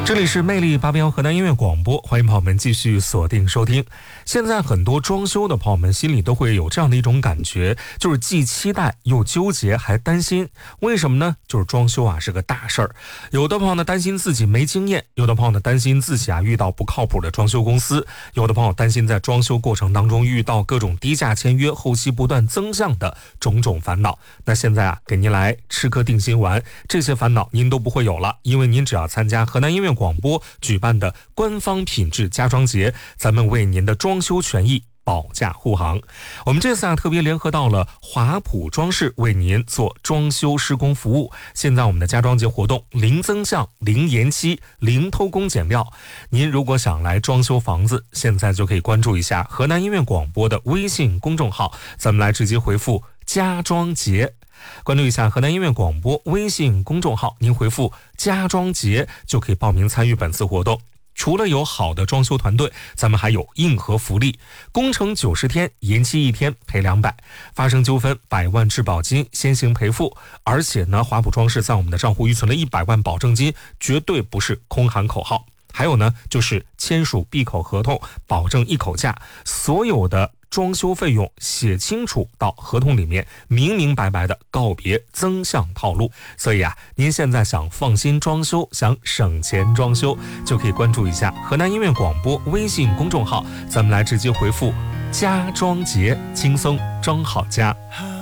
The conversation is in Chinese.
这里是魅力881河南音乐广播，欢迎朋友们继续锁定收听。现在很多装修的朋友们心里都会有这样的一种感觉，就是既期待又纠结还担心。为什么呢？就是装修啊是个大事儿，有的朋友呢担心自己没经验，有的朋友呢担心自己啊遇到不靠谱的装修公司，有的朋友担心在装修过程当中遇到各种低价签约，后期不断增项的种种烦恼。那现在啊给您来吃颗定心丸，这些烦恼您都不会有了，因为您只要参加河南音乐广播举办的官方品质家装节，咱们为您的装修权益保驾护航。我们这次啊特别联合到了华普装饰为您做装修施工服务。现在我们的家装节活动零增项、零延期、零偷工减料。您如果想来装修房子，现在就可以关注一下河南音乐广播的微信公众号，咱们来直接回复家装节。关注一下河南音乐广播微信公众号，您回复家装节就可以报名参与本次活动。除了有好的装修团队，咱们还有硬核福利，工程90天，延期1天赔200，发生纠纷100万质保金先行赔付。而且呢，华普装饰在我们的账户预存了100万保证金，绝对不是空喊口号。还有呢，就是签署闭口合同，保证一口价，所有的装修费用写清楚到合同里面，明明白白的告别增项套路。所以啊，您现在想放心装修，想省钱装修，就可以关注一下河南音乐广播微信公众号，咱们来直接回复家装节，轻松装好家。